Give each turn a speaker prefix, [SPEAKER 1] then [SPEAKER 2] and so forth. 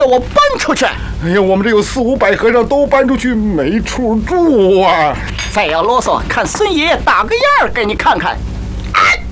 [SPEAKER 1] 我搬出去。
[SPEAKER 2] 哎呀，我们这有4、500和尚都搬出去，没处住啊！
[SPEAKER 1] 再要啰嗦，看孙爷爷打个样给你看看。哎